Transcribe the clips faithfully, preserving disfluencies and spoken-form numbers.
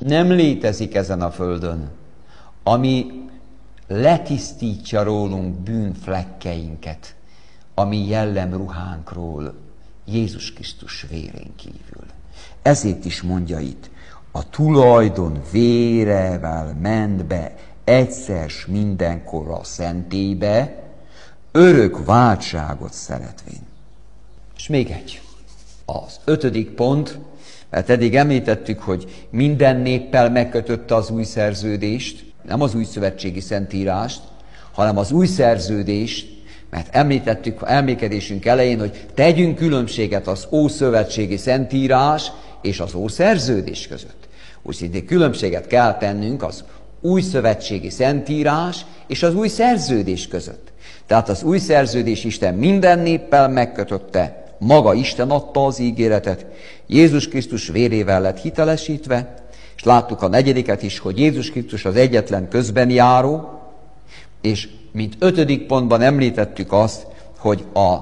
nem létezik ezen a földön, ami letisztítja rólunk bűnflekkeinket, ami jellemruhánkról, Jézus Krisztus vérén kívül. Ezért is mondja itt, a tulajdon vérevel ment be egyszer s mindenkorra a szentélybe, örök váltságot szeretvén. És még egy. Az ötödik pont, mert eddig említettük, hogy minden néppel megkötötte az új szerződést, nem az új szövetségi szentírást, hanem az új szerződést, mert említettük emlékezésünk elején, hogy tegyünk különbséget az ószövetségi szentírás és az ószerződés között. Úgy szintén különbséget kell tennünk az új szövetségi szentírás és az új szerződés között. Tehát az új szerződés Isten minden néppel megkötötte, maga Isten adta az ígéretet, Jézus Krisztus vérével lett hitelesítve, és láttuk a negyediket is, hogy Jézus Krisztus az egyetlen közbenjáró, és mint ötödik pontban említettük azt, hogy a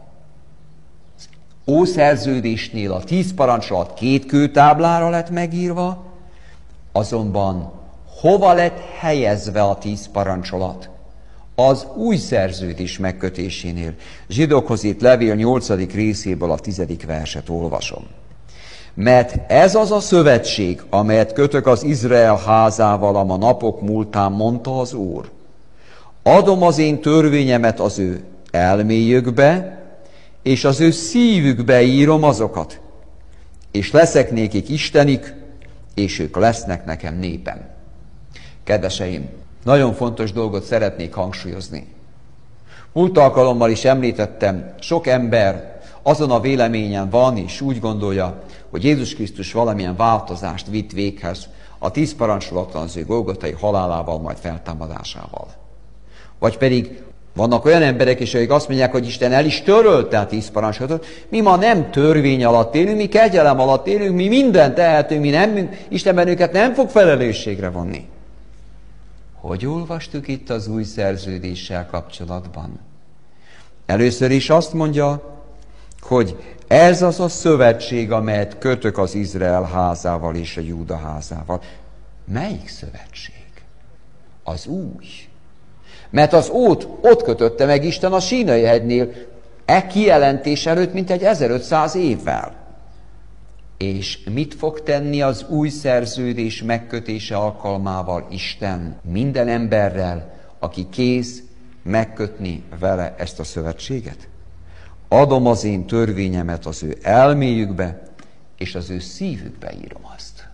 ószerződésnél a tíz parancsolat két kőtáblára lett megírva, azonban hova lett helyezve a tíz parancsolat? Az új szerződés megkötésénél. Zsidókhoz írt levél nyolcadik részéből a tizedik verset olvasom. Mert ez az a szövetség, amelyet kötök az Izrael házával, am a napok múltán, mondta az Úr. Adom az én törvényemet az ő elméjükbe, és az ő szívükbe írom azokat, és leszek nékik Istenük, és ők lesznek nekem népem. Kedveseim, nagyon fontos dolgot szeretnék hangsúlyozni. Múlt alkalommal is említettem, sok ember azon a véleményen van, és úgy gondolja, hogy Jézus Krisztus valamilyen változást vitt véghez a tíz parancsolatlan az ő golgotai halálával, majd feltámadásával. Vagy pedig vannak olyan emberek is, akik azt mondják, hogy Isten el is törölte a tíz parancsolatot. Mi ma nem törvény alatt élünk, mi kegyelem alatt élünk, mi mindent tehetünk, mi nem, Isten bennünket nem fog felelősségre vonni. Hogy olvastuk itt az új szerződéssel kapcsolatban? Először is azt mondja, hogy ez az a szövetség, amelyet kötök az Izrael házával és a Júda házával. Melyik szövetség? Az új. Mert az ót ott kötötte meg Isten a Sínai hegynél, e kijelentés előtt mintegy ezerötszáz évvel. És mit fog tenni az új szerződés megkötése alkalmával Isten minden emberrel, aki kész megkötni vele ezt a szövetséget? Adom az én törvényemet az ő elméjükbe, és az ő szívükbe írom azt.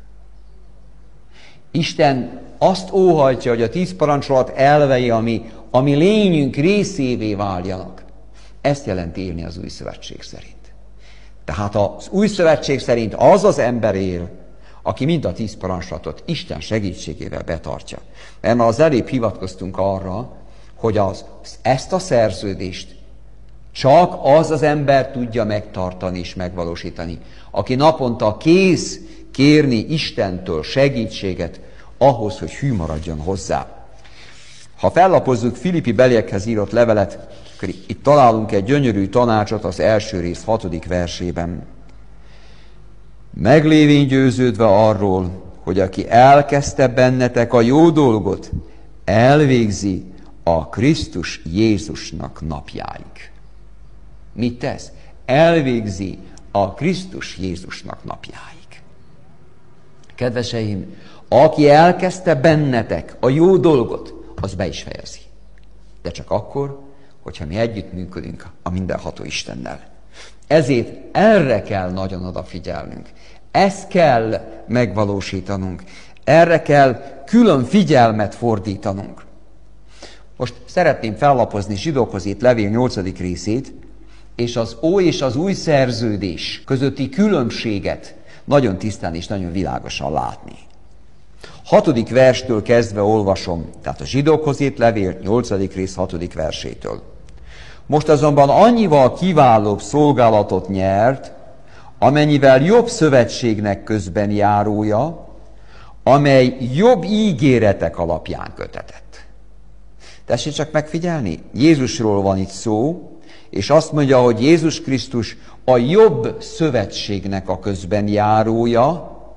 Isten azt óhajtja, hogy a tíz parancsolat elvei, ami, ami lényünk részévé váljanak. Ezt jelenti élni az új szövetség szerint. Tehát az új szövetség szerint az az ember él, aki mind a tíz parancsolatot Isten segítségével betartja. Mert már az előbb hivatkoztunk arra, hogy az, ezt a szerződést csak az az ember tudja megtartani és megvalósítani, aki naponta kész kérni Istentől segítséget ahhoz, hogy hű maradjon hozzá. Ha fellapozzuk Filippi beliekhez írott levelet, akkor itt találunk egy gyönyörű tanácsot az első rész hatodik versében. Meglévén győződve arról, hogy aki elkezdte bennetek a jó dolgot, elvégzi a Krisztus Jézusnak napjáig. Mit tesz? Elvégzi a Krisztus Jézusnak napjáig. Kedveseim, aki elkezdte bennetek a jó dolgot, az be is fejezi. De csak akkor, hogyha mi együttműködünk a mindenható Istennel. Ezért erre kell nagyon odafigyelnünk. Ezt kell megvalósítanunk. Erre kell külön figyelmet fordítanunk. Most szeretném fellapozni Zsidókhoz írt levél nyolcadik részét, és az ó és az új szerződés közötti különbséget nagyon tisztán és nagyon világosan látni. Hatodik verstől kezdve olvasom, tehát a Zsidókhoz írt levél nyolcadik rész hatodik versétől. Most azonban annyival kiválóbb szolgálatot nyert, amennyivel jobb szövetségnek közben járója, amely jobb ígéretek alapján kötetett. Tessék csak megfigyelni, Jézusról van itt szó, és azt mondja, hogy Jézus Krisztus a jobb szövetségnek a közben járója,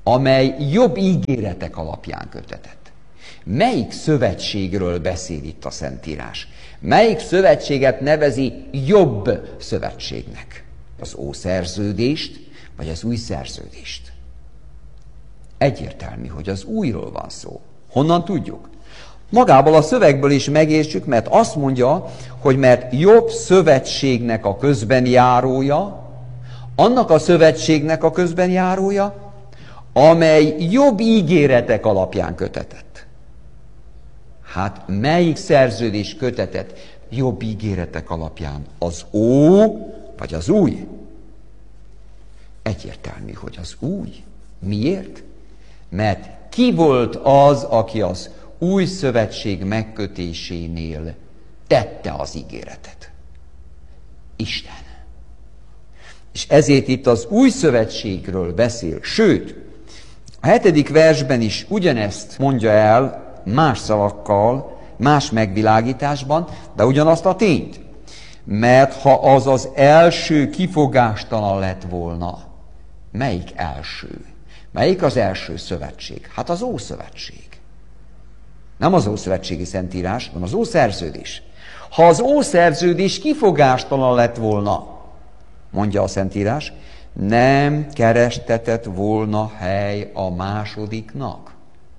amely jobb ígéretek alapján kötetett. Melyik szövetségről beszél itt a Szentírás? Melyik szövetséget nevezi jobb szövetségnek? Az ószerződést, vagy az új szerződést? Egyértelmű, hogy az újról van szó. Honnan tudjuk? Magából a szövegből is megértsük, mert azt mondja, hogy mert jobb szövetségnek a közbenjárója, annak a szövetségnek a közbenjárója, amely jobb ígéretek alapján kötetett. Hát melyik szerződés kötetett jobb ígéretek alapján? Az ó, vagy az új? Egyértelmű, hogy az új. Miért? Mert ki volt az, aki az új szövetség megkötésénél tette az ígéretet? Isten. És ezért itt az új szövetségről beszél. Sőt, a hetedik versben is ugyanezt mondja el más szavakkal, más megvilágításban, de ugyanazt a tényt. Mert ha az az első kifogástalan lett volna, melyik első? Melyik az első szövetség? Hát az Ószövetség. Nem az Ószövetségi Szentírás, hanem az Ószerződés. Ha az Ószerződés kifogástalan lett volna, mondja a Szentírás, nem kerestetett volna hely a másodiknak.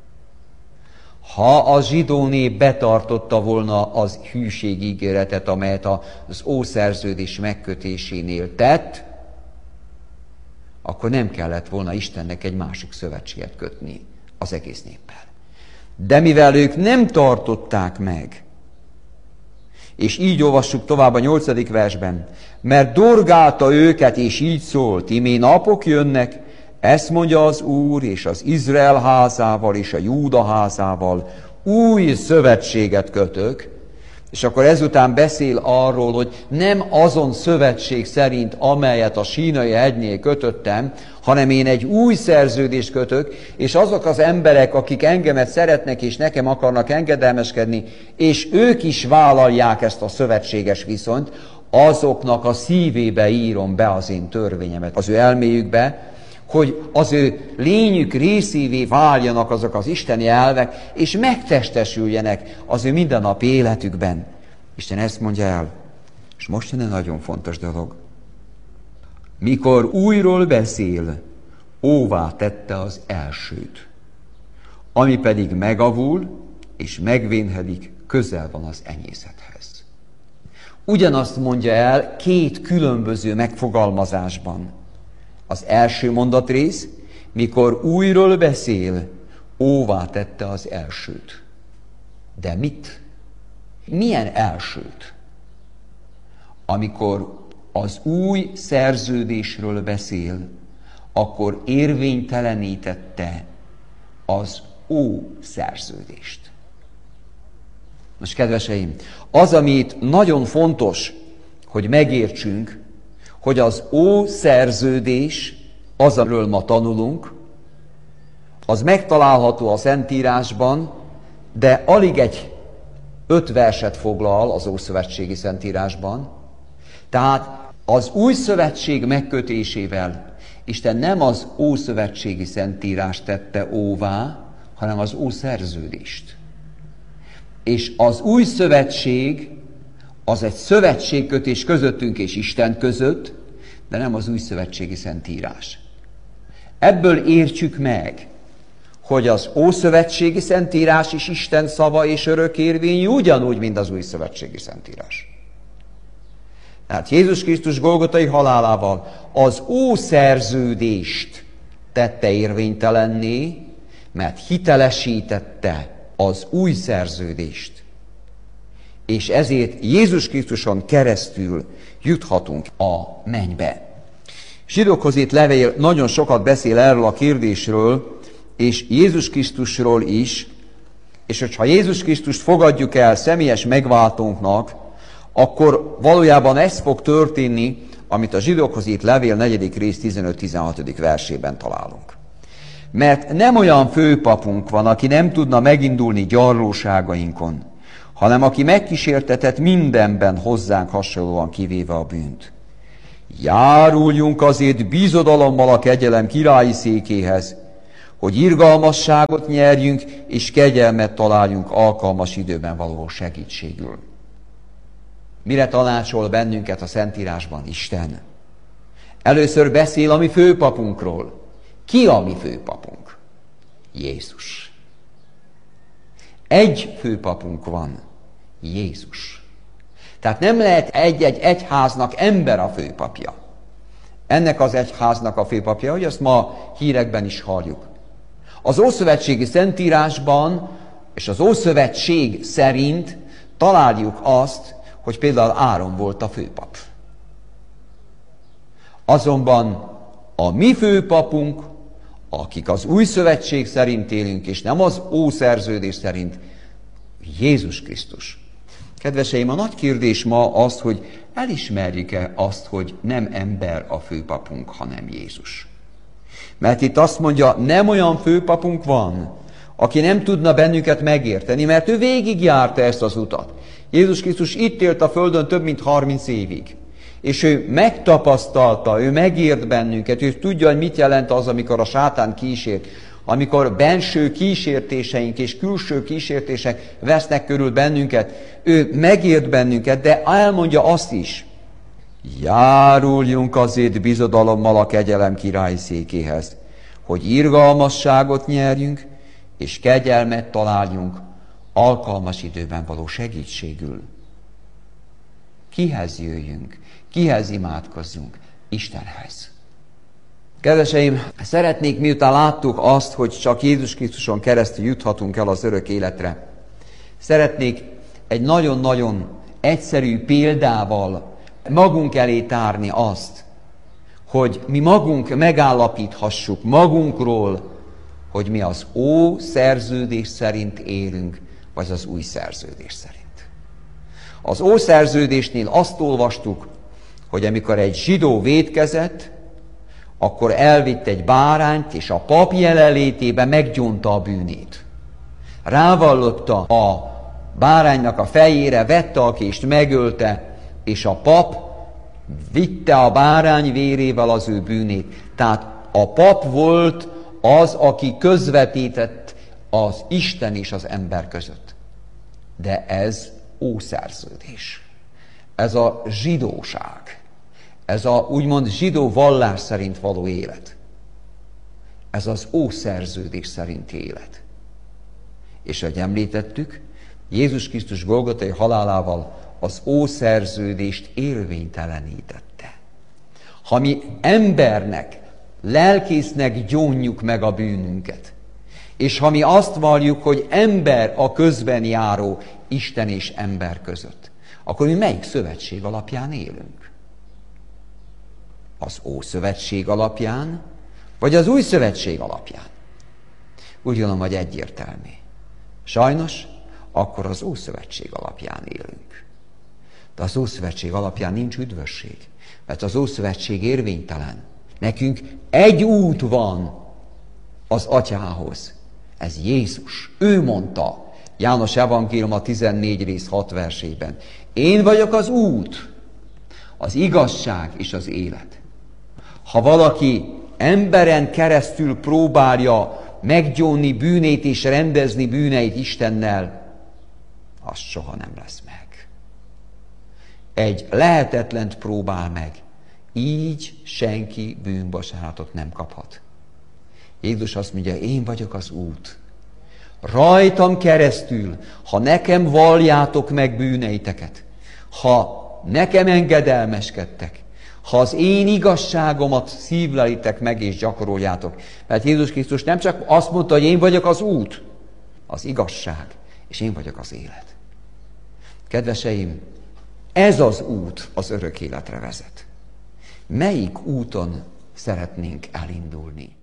Ha a zsidó nép betartotta volna az hűségígéretet, amelyet az Ószerződés megkötésénél tett, akkor nem kellett volna Istennek egy másik szövetséget kötni az egész néppel. De mivel ők nem tartották meg, és így olvassuk tovább a nyolcadik versben, mert dorgálta őket, és így szólt, imé napok jönnek, ezt mondja az Úr, és az Izrael házával, és a Júda házával új szövetséget kötök, és akkor ezután beszél arról, hogy nem azon szövetség szerint, amelyet a Sínai hegynél kötöttem, hanem én egy új szerződést kötök, és azok az emberek, akik engemet szeretnek, és nekem akarnak engedelmeskedni, és ők is vállalják ezt a szövetséges viszonyt, azoknak a szívébe írom be az én törvényemet, az ő elméjükbe, hogy az ő lényük részévé váljanak azok az isteni elvek, és megtestesüljenek az ő mindennapi életükben. Isten ezt mondja el, és most jön egy nagyon fontos dolog. Mikor újról beszél, óvá tette az elsőt, ami pedig megavul, és megvénhedik, közel van az enyészethez. Ugyanazt mondja el két különböző megfogalmazásban. Az első mondatrész, mikor újról beszél, óvá tette az elsőt. De mit? Milyen elsőt? Amikor az új szerződésről beszél, akkor érvénytelenítette az ószerződést. Most kedveseim, az, amit nagyon fontos, hogy megértsünk, hogy az ószerződés, az, amiről ma tanulunk, az megtalálható a Szentírásban, de alig egy öt verset foglal az Ószövetségi Szentírásban. Tehát az új szövetség megkötésével Isten nem az Ószövetségi Szentírást tette óvá, hanem az Ószerződést. És az új szövetség az egy szövetségkötés közöttünk és Isten között, de nem az új szövetségi Szentírás. Ebből értsük meg, hogy az Ószövetségi Szentírás is Isten szava és örökérvényű, ugyanúgy, mint az új szövetségi Szentírás. Tehát Jézus Krisztus golgotai halálával az ószerződést tette érvénytelenné, mert hitelesítette az új szerződést. És ezért Jézus Krisztuson keresztül juthatunk a mennybe. Zsidókhoz írt levél nagyon sokat beszél erről a kérdésről, és Jézus Krisztusról is, és hogyha Jézus Krisztust fogadjuk el személyes megváltónknak, akkor valójában ez fog történni, amit a Zsidókhoz írt levél negyedik rész tizenöt-tizenhatodik versében találunk. Mert nem olyan főpapunk van, aki nem tudna megindulni gyarlóságainkon, hanem aki megkísértetett mindenben hozzánk hasonlóan, kivéve a bűnt. Járuljunk azért bizodalommal a kegyelem királyi székéhez, hogy irgalmasságot nyerjünk, és kegyelmet találjunk alkalmas időben való segítségül. Mire tanácsol bennünket a Szentírásban Isten? Először beszél a mi főpapunkról. Ki a mi főpapunk? Jézus. Egy főpapunk van, Jézus. Tehát nem lehet egy-egy egyháznak ember a főpapja. Ennek az egyháznak a főpapja, hogy azt ma hírekben is halljuk. Az Ószövetségi Szentírásban és az Ószövetség szerint találjuk azt, hogy például Áron volt a főpap. Azonban a mi főpapunk, akik az Új Szövetség szerint élünk, és nem az Ószerződés szerint, Jézus Krisztus. Kedveseim, a nagy kérdés ma az, hogy elismerjük-e azt, hogy nem ember a főpapunk, hanem Jézus. Mert itt azt mondja, nem olyan főpapunk van, aki nem tudna bennünket megérteni, mert ő végigjárta ezt az utat. Jézus Krisztus itt élt a földön több mint harminc évig. És ő megtapasztalta, ő megért bennünket, ő tudja, hogy mit jelent az, amikor a sátán kísért, amikor benső kísértéseink és külső kísértések vesznek körül bennünket. Ő megért bennünket, de elmondja azt is, járuljunk azért bizodalommal a kegyelem királyi székéhez, hogy irgalmasságot nyerjünk, és kegyelmet találjunk alkalmas időben való segítségül. Kihez jöjjünk? Kihez imádkozzunk? Istenhez. Kedveseim, szeretnék, miután láttuk azt, hogy csak Jézus Krisztuson keresztül juthatunk el az örök életre, szeretnék egy nagyon-nagyon egyszerű példával magunk elé tárni azt, hogy mi magunk megállapíthassuk magunkról, hogy mi az Ószerződés szerint élünk, vagy az Új Szerződés szerint. Az Ószerződésnél azt olvastuk, hogy amikor egy zsidó vétkezett, akkor elvitt egy bárányt, és a pap jelenlétében meggyónta a bűnét. Rávallotta a báránynak a fejére, vette a kést, megölte, és a pap vitte a bárány vérével az ő bűnét. Tehát a pap volt az, aki közvetített az Isten és az ember között. De ez Ószerződés. Ez a zsidóság. Ez a úgymond zsidó vallás szerint való élet. Ez az Ószerződés szerinti élet. És ahogy említettük, Jézus Krisztus Golgotai halálával az Ószerződést érvénytelenítette. Ha mi embernek, lelkésznek gyónjuk meg a bűnünket, és ha mi azt valljuk, hogy ember a közben járó Isten és ember között, akkor mi melyik szövetség alapján élünk? Az Ószövetség alapján, vagy az Új Szövetség alapján? Úgy gondolom, hogy egyértelmű. Sajnos, akkor az Ószövetség alapján élünk. De az Ószövetség alapján nincs üdvösség, mert az Ószövetség érvénytelen. Nekünk egy út van az Atyához. Ez Jézus. Ő mondta, János Evangélium a tizennégy rész hat versében. Én vagyok az út, az igazság és az élet. Ha valaki emberen keresztül próbálja meggyónni bűnét és rendezni bűneit Istennel, az soha nem lesz meg. Egy lehetetlent próbál meg, így senki bűnbocsánatot nem kaphat. Jézus azt mondja, én vagyok az út. Rajtam keresztül, ha nekem valljátok meg bűneiteket, ha nekem engedelmeskedtek, ha az én igazságomat szívlelitek meg és gyakoroljátok. Mert Jézus Krisztus nem csak azt mondta, hogy én vagyok az út, az igazság, és én vagyok az élet. Kedveseim, ez az út az örök életre vezet. Melyik úton szeretnénk elindulni?